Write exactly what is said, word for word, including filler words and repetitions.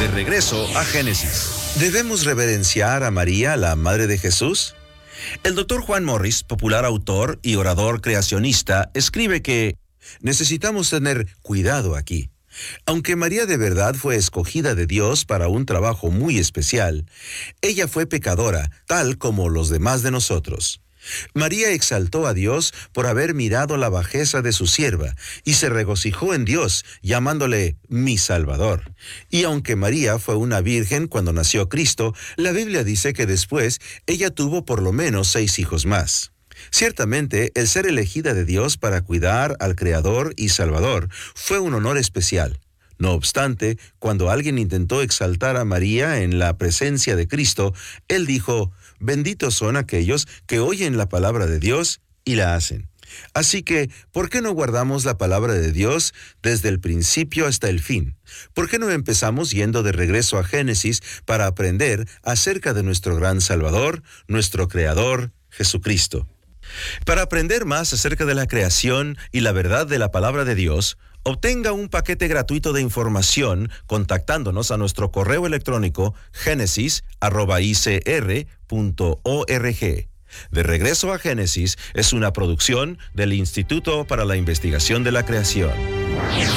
De regreso a Génesis. ¿Debemos reverenciar a María, la Madre de Jesús? El doctor Juan Morris, popular autor y orador creacionista, escribe que necesitamos tener cuidado aquí. Aunque María de verdad fue escogida de Dios para un trabajo muy especial, ella fue pecadora, tal como los demás de nosotros. María exaltó a Dios por haber mirado la bajeza de su sierva y se regocijó en Dios, llamándole mi Salvador. Y aunque María fue una virgen cuando nació Cristo, la Biblia dice que después ella tuvo por lo menos seis hijos más. Ciertamente, el ser elegida de Dios para cuidar al Creador y Salvador fue un honor especial. No obstante, cuando alguien intentó exaltar a María en la presencia de Cristo, él dijo, benditos son aquellos que oyen la palabra de Dios y la hacen. Así que, ¿por qué no guardamos la palabra de Dios desde el principio hasta el fin? ¿Por qué no empezamos yendo de regreso a Génesis para aprender acerca de nuestro gran Salvador, nuestro Creador, Jesucristo? Para aprender más acerca de la creación y la verdad de la palabra de Dios, obtenga un paquete gratuito de información contactándonos a nuestro correo electrónico génesis arroba i c r punto org. De regreso a Génesis es una producción del Instituto para la Investigación de la Creación.